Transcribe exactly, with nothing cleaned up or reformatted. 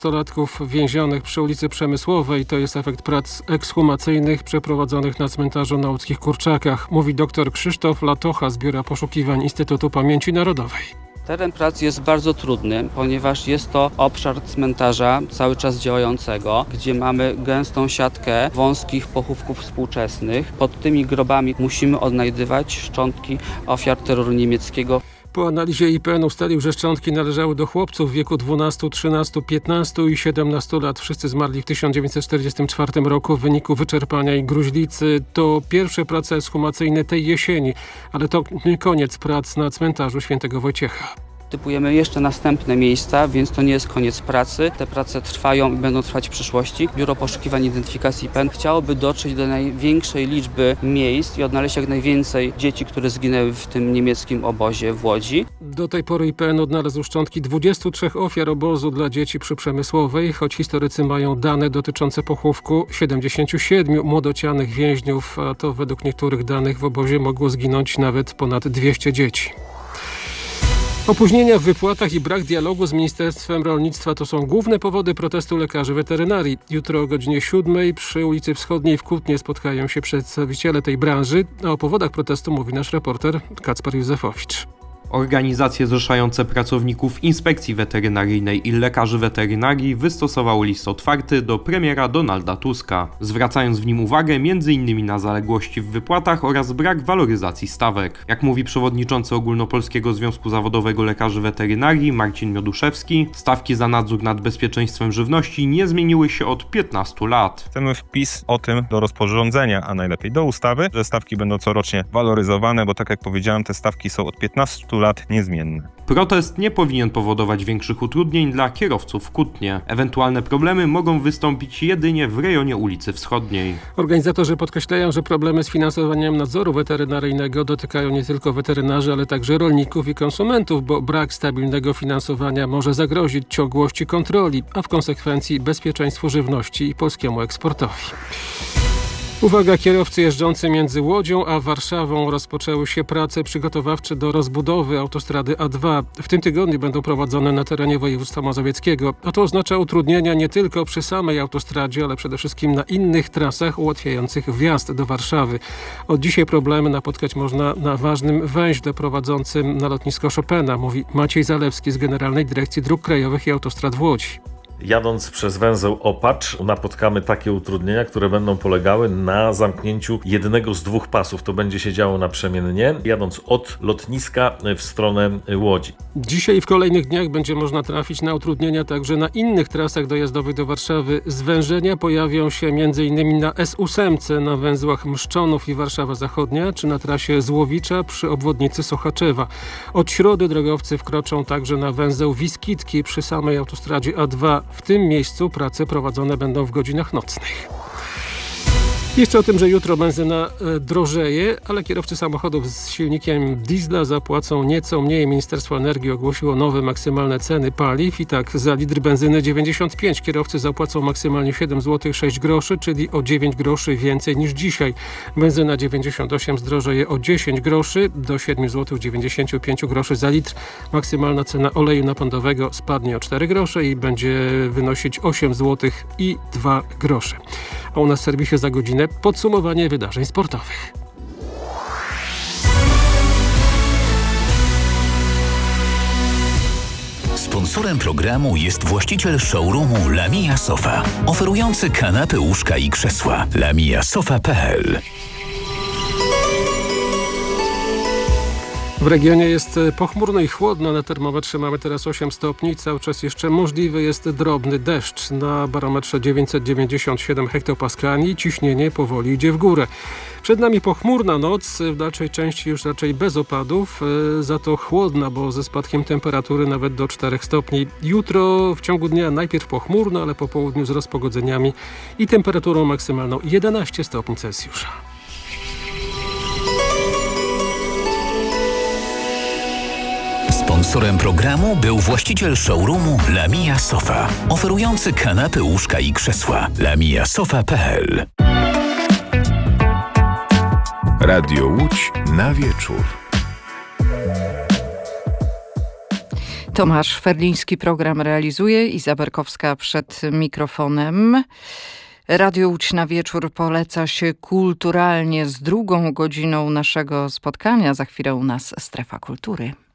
nastolatków więzionych przy ulicy Przemysłowej. To jest efekt prac ekshumacyjnych przeprowadzonych na cmentarzu na łódzkich Kurczakach, mówi dr Krzysztof Latocha z Biura Poszukiwań Instytutu Pamięci Narodowej. Teren prac jest bardzo trudny, ponieważ jest to obszar cmentarza cały czas działającego, gdzie mamy gęstą siatkę wąskich pochówków współczesnych. Pod tymi grobami musimy odnajdywać szczątki ofiar terroru niemieckiego. Po analizie I P N ustalił, że szczątki należały do chłopców w wieku dwunastu, trzynastu, piętnastu i siedemnastu lat. Wszyscy zmarli w tysiąc dziewięćset czterdziestym czwartym roku w wyniku wyczerpania i gruźlicy. To pierwsze prace ekshumacyjne tej jesieni, ale to nie koniec prac na cmentarzu Świętego Wojciecha. Typujemy jeszcze następne miejsca, więc to nie jest koniec pracy. Te prace trwają i będą trwać w przyszłości. Biuro Poszukiwań Identyfikacji P E N chciałoby dotrzeć do największej liczby miejsc i odnaleźć jak najwięcej dzieci, które zginęły w tym niemieckim obozie w Łodzi. Do tej pory I P N odnalazł szczątki dwudziestu trzech ofiar obozu dla dzieci przy Przemysłowej, choć historycy mają dane dotyczące pochówku siedemdziesięciu siedmiu młodocianych więźniów, a to według niektórych danych w obozie mogło zginąć nawet ponad dwieście dzieci. Opóźnienia w wypłatach i brak dialogu z Ministerstwem Rolnictwa to są główne powody protestu lekarzy weterynarii. Jutro o godzinie siódmej przy ulicy Wschodniej w Kutnie spotkają się przedstawiciele tej branży, a o powodach protestu mówi nasz reporter Kacper Józefowicz. Organizacje zrzeszające pracowników Inspekcji Weterynaryjnej i lekarzy weterynarii wystosowały list otwarty do premiera Donalda Tuska, zwracając w nim uwagę m.in. na zaległości w wypłatach oraz brak waloryzacji stawek. Jak mówi przewodniczący Ogólnopolskiego Związku Zawodowego Lekarzy Weterynarii Marcin Mioduszewski, stawki za nadzór nad bezpieczeństwem żywności nie zmieniły się od piętnastu lat. Chcemy wpis o tym do rozporządzenia, a najlepiej do ustawy, że stawki będą corocznie waloryzowane, bo tak jak powiedziałem, te stawki są od piętnastu lat niezmienne. Protest nie powinien powodować większych utrudnień dla kierowców w Kutnie. Ewentualne problemy mogą wystąpić jedynie w rejonie ulicy Wschodniej. Organizatorzy podkreślają, że problemy z finansowaniem nadzoru weterynaryjnego dotykają nie tylko weterynarzy, ale także rolników i konsumentów, bo brak stabilnego finansowania może zagrozić ciągłości kontroli, a w konsekwencji bezpieczeństwu żywności i polskiemu eksportowi. Uwaga, kierowcy jeżdżący między Łodzią a Warszawą rozpoczęły się prace przygotowawcze do rozbudowy autostrady A dwa. W tym tygodniu będą prowadzone na terenie województwa mazowieckiego, a to oznacza utrudnienia nie tylko przy samej autostradzie, ale przede wszystkim na innych trasach ułatwiających wjazd do Warszawy. Od dzisiaj problemy napotkać można na ważnym węźle prowadzącym na lotnisko Chopina, mówi Maciej Zalewski z Generalnej Dyrekcji Dróg Krajowych i Autostrad w Łodzi. Jadąc przez węzeł Opacz napotkamy takie utrudnienia, które będą polegały na zamknięciu jednego z dwóch pasów. To będzie się działo naprzemiennie, jadąc od lotniska w stronę Łodzi. Dzisiaj i w kolejnych dniach będzie można trafić na utrudnienia także na innych trasach dojazdowych do Warszawy. Zwężenia pojawią się m.in. na S osiem na węzłach Mszczonów i Warszawa Zachodnia, czy na trasie Złowicza przy obwodnicy Sochaczewa. Od środy drogowcy wkroczą także na węzeł Wiskitki przy samej autostradzie A dwa. W tym miejscu prace prowadzone będą w godzinach nocnych. Jeszcze o tym, że jutro benzyna e, drożeje, ale kierowcy samochodów z silnikiem diesla zapłacą nieco mniej. Ministerstwo Energii ogłosiło nowe maksymalne ceny paliw i tak za litr benzyny dziewięćdziesiąt pięć kierowcy zapłacą maksymalnie siedem złotych sześć groszy, czyli o dziewięć groszy więcej niż dzisiaj. Benzyna dziewięćdziesiąt osiem zdrożeje o dziesięć groszy do siedem złotych dziewięćdziesiąt pięć groszy za litr. Maksymalna cena oleju napędowego spadnie o cztery grosze i będzie wynosić osiem złotych i dwa grosze. A u nas w serwisie za godzinę podsumowanie wydarzeń sportowych. Sponsorem programu jest właściciel showroomu Lamia Sofa, oferujący kanapy, łóżka i krzesła. lamia sofa kropka p l. W regionie jest pochmurno i chłodno, na termometrze mamy teraz osiem stopni, cały czas jeszcze możliwy jest drobny deszcz. Na barometrze dziewięćset dziewięćdziesiąt siedem hektopaskali, ciśnienie powoli idzie w górę. Przed nami pochmurna noc, w dalszej części już raczej bez opadów, za to chłodna, bo ze spadkiem temperatury nawet do czterech stopni. Jutro w ciągu dnia najpierw pochmurno, ale po południu z rozpogodzeniami i temperaturą maksymalną jedenaście stopni Celsjusza. Sponsorem programu był właściciel showroomu Lamia Sofa, oferujący kanapy, łóżka i krzesła. lamia sofa kropka p l. Radio Łódź na wieczór. Tomasz Ferliński program realizuje, Iza Berkowska przed mikrofonem. Radio Łódź na wieczór poleca się kulturalnie z drugą godziną naszego spotkania. Za chwilę u nas Strefa Kultury.